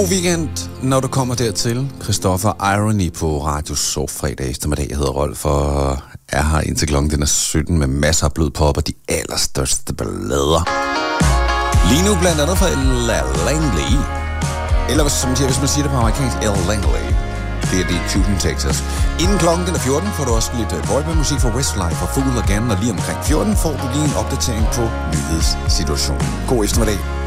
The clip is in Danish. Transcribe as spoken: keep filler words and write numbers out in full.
God weekend, når du kommer dertil. Christoffer Irony på Radio Så fredag eftermiddag. Jeg hedder Rolf og er her indtil klokken den er sytten med masser af blød pop og de allerstørste ballader. Lige nu blandt andet fra Ella Langley. Eller som man siger, hvis man siger det på amerikansk, Ella Langley. Det er det i Houston, Texas. Inden klokken den er fjorten får du også lidt boyband-musik fra Westlife og Fool Again. Og lige omkring fjorten får du lige en opdatering på nyhedssituationen. God eftermiddag.